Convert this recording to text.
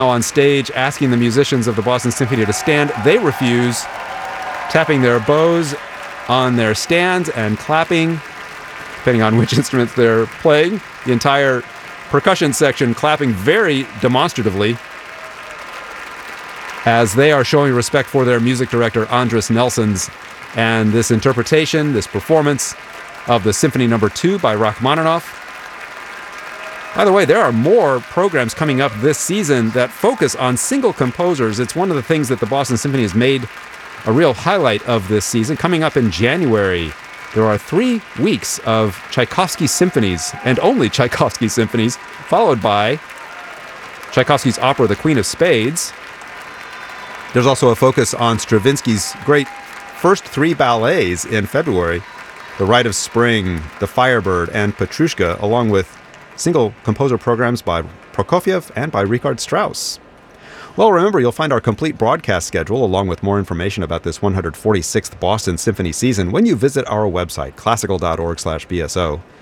on stage asking the musicians of the Boston Symphony to stand. They refuse, tapping their bows on their stands and clapping, depending on which instruments they're playing. The entire percussion section clapping very demonstratively as they are showing respect for their music director, Andris Nelsons, and this interpretation, this performance of the Symphony No. 2 by Rachmaninoff. By the way, there are more programs coming up this season that focus on single composers. It's one of the things that the Boston Symphony has made a real highlight of this season. Coming up in January, there are 3 weeks of Tchaikovsky symphonies, and only Tchaikovsky symphonies, followed by Tchaikovsky's opera, The Queen of Spades. There's also a focus on Stravinsky's great first 3 ballets in February, The Rite of Spring, The Firebird, and Petrushka, along with single composer programs by Prokofiev and by Richard Strauss. Well, remember, you'll find our complete broadcast schedule along with more information about this 146th Boston Symphony season when you visit our website, classical.org/BSO.